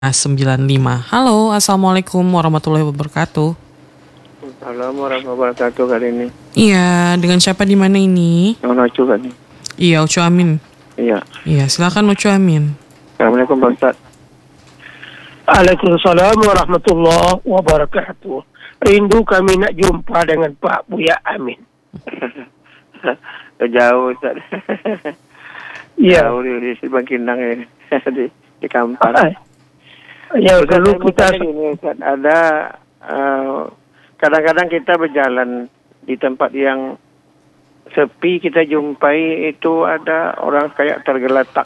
95. Halo, Assalamualaikum warahmatullahi wabarakatuh. Assalamualaikum warahmatullahi wabarakatuh kali ini. Iya, dengan siapa di mana ini? Nono kan nih. Iya, Ucu Amin. Iya. Iya, silakan Ucu Amin. Assalamualaikum Pak Ustaz. Waalaikumsalam warahmatullahi wabarakatuh. Rindu kami nak jumpa dengan Pak Buya Amin. Jauh Ustaz. Iya. Jauh di Bangkinang ya. di Kampar. Ya Ustaz, dulu kita gini, Ustaz, ada kadang-kadang kita berjalan di tempat yang sepi, kita jumpai itu ada orang kayak tergeletak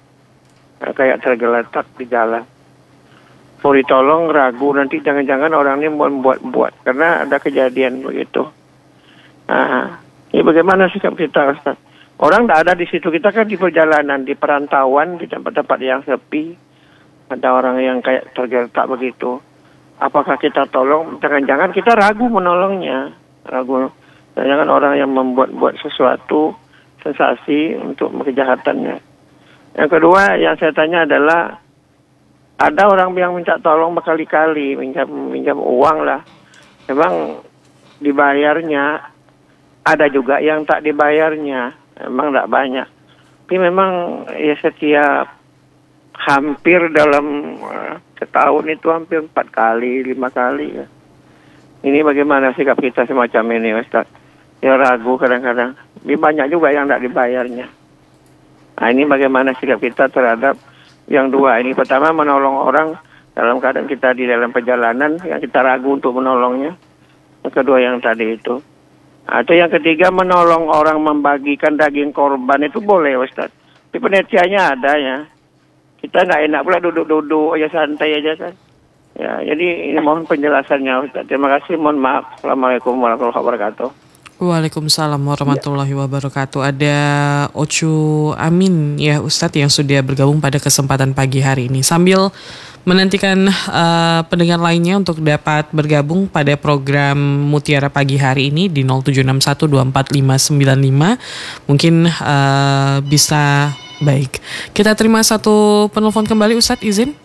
di jalan. Mau ditolong ragu, nanti jangan-jangan orang ini buat karena ada kejadian begitu. Nah, ini bagaimana sikap kita, Ustaz? Orang tidak ada di situ, kita kan di perjalanan, di perantauan, di tempat-tempat yang sepi. Ada orang yang kayak tergeletak begitu. Apakah kita tolong? Jangan-jangan kita ragu menolongnya. Jangan orang yang membuat sesuatu sensasi untuk kejahatannya. Yang kedua yang saya tanya adalah, ada orang yang minta tolong berkali-kali, minjam uang lah. Memang dibayarnya, ada juga yang tak dibayarnya. Memang tidak banyak. Tapi memang ya setiap hampir dalam setahun itu hampir 4 kali, 5 kali ya. Ini bagaimana sikap kita semacam ini, Ustaz? Ya ragu kadang-kadang. Ini banyak juga yang tidak dibayarnya. Nah, ini bagaimana sikap kita terhadap yang dua ini? Pertama, menolong orang dalam keadaan kita di dalam perjalanan yang kita ragu untuk menolongnya. Yang kedua yang tadi itu. Atau yang ketiga, menolong orang membagikan daging korban itu boleh, Ustaz. Tapi penelitiannya ada ya. Kita nggak enak pula duduk-duduk aja, santai aja kan. Ya, jadi ini mohon penjelasannya, Ustaz. Terima kasih, mohon maaf. Assalamualaikum warahmatullahi wabarakatuh. Waalaikumsalam warahmatullahi wabarakatuh. Ada Ucu Amin ya Ustadz yang sudah bergabung pada kesempatan pagi hari ini. Sambil menantikan pendengar lainnya untuk dapat bergabung pada program Mutiara Pagi hari ini di 0761245595. Mungkin bisa baik. Kita terima satu penelpon kembali, Ustadz, izin?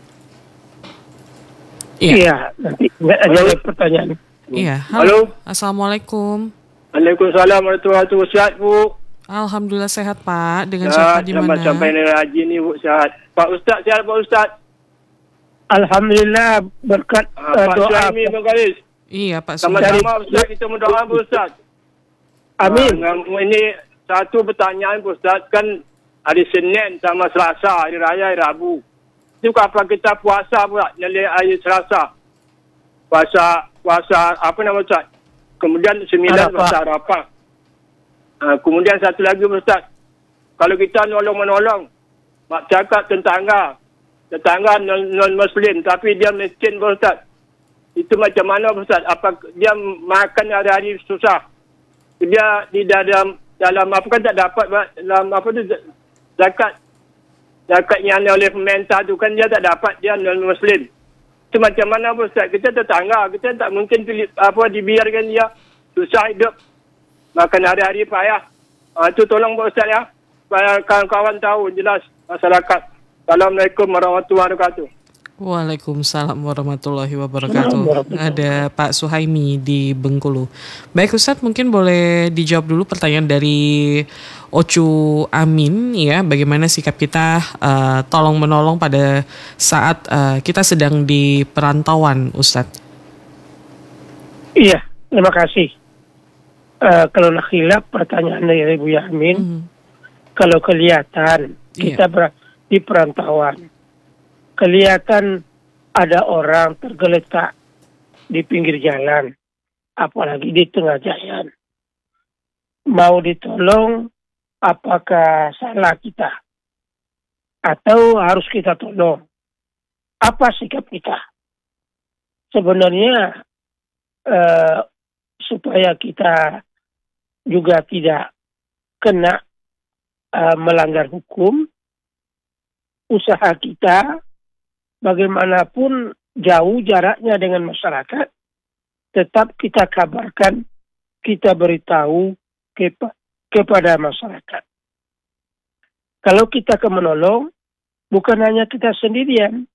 Iya, nanti jawab pertanyaan. Iya, Halo. Assalamualaikum. Waalaikumsalam warahmatullahi wabarakatuh. Sehat, Bu? Alhamdulillah sehat, Pak. Dengan siapa di mana? Sampai ini haji ni, Bu, sehat. Pak Ustaz, sehat Pak Ustaz? Alhamdulillah berkat Pak doa. Suhaimi Bengkalis. Iya, Pak Sama-sama Ustaz, kita mendoa Bu Ustaz. Amin. Ini satu pertanyaan Bu Ustaz, kan hari Senin sama Selasa, hari Raya, hari Rabu. Itu kapan kita puasa pula, nyali hari Selasa? Puasa apa nama Ustaz? Kemudian 9 puasa Arafah. Kemudian satu lagi Ustaz, kalau kita menolong, mak cakap tetangga non-Muslim tapi dia miskin Ustaz. Itu macam mana Ustaz? Apa dia makan hari-hari susah? Dia di dalam apa kan tak dapat dalam apa tu zakat yang oleh pemerintah tu kan dia tak dapat, dia non-Muslim. Itu macam mana Ustaz? Kita tetangga, kita tak mungkin dibiarkan dia susah hidup. Makan hari-hari payah. Itu tolong Ustaz ya. Supaya kawan-kawan tahu jelas masyarakat. Assalamualaikum warahmatullahi wabarakatuh. Waalaikumsalam warahmatullahi wabarakatuh. Ada Pak Suhaimi di Bengkulu. Baik Ustadz, mungkin boleh dijawab dulu pertanyaan dari Ocu Amin ya. Bagaimana sikap kita tolong menolong pada saat kita sedang di perantauan, Ustadz? Iya, terima kasih. Kalau nak khilaf pertanyaan dari Bu Yamin, kalau kelihatan kita di perantauan, kelihatan ada orang tergeletak di pinggir jalan, apalagi di tengah jalan, mau ditolong, apakah salah kita atau harus kita tolong? Apa sikap kita? Sebenarnya supaya kita juga tidak kena melanggar hukum, usaha kita bagaimanapun jauh jaraknya dengan masyarakat, tetap kita kabarkan, kita beritahu kepada masyarakat. Kalau kita menolong, bukan hanya kita sendirian,